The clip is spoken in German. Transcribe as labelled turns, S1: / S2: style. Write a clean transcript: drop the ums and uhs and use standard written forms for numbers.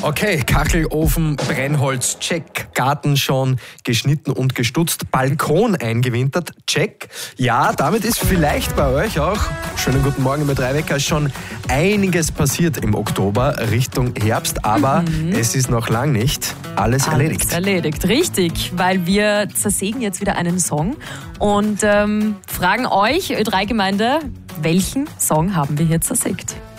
S1: Okay, Kachelofen, Brennholz, check. Garten schon geschnitten und gestutzt. Balkon eingewintert, check. Ja, damit ist vielleicht bei euch auch, schönen guten Morgen mit 3 Wecker, schon einiges passiert im Oktober Richtung Herbst. Aber es ist noch lang nicht alles erledigt.
S2: Erledigt, richtig. Weil wir zersägen jetzt wieder einen Song und fragen euch, Ö3-Gemeinde, welchen Song haben wir hier zersägt?